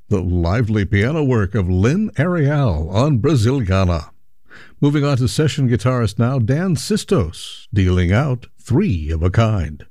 the lively piano work of Lynn Ariel on Brasiliana. Moving on to session guitarist now, Dan Sistos, dealing out Three of a Kind.